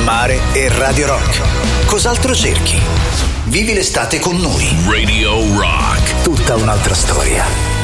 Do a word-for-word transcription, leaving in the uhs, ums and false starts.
mare e Radio Rock. Cos'altro cerchi? Vivi l'estate con noi. Radio Rock. Tutta un'altra storia.